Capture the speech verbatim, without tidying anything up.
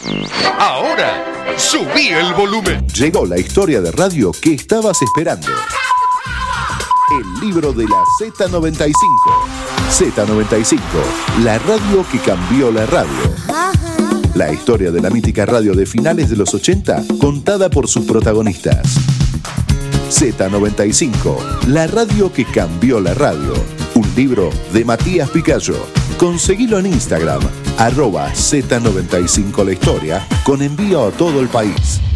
Ahora, subí el volumen. Llegó la historia de radio que estabas esperando. El libro de la Z noventa y cinco. Z noventa y cinco, la radio que cambió la radio. La historia de la mítica radio de finales de los ochenta, contada por sus protagonistas. Z noventa y cinco, la radio que cambió la radio. Un libro de Matías Picayo. Conseguilo en Instagram, arroba Z noventa y cinco la historia, con envío a todo el país.